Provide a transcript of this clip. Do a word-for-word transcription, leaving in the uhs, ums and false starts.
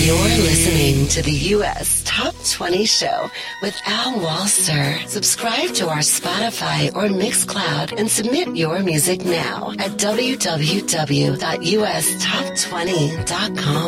listening to the U S Top twenty Show with Al Walser. Subscribe to our Spotify or Mixcloud and submit your music now at w w w dot u s top twenty dot com.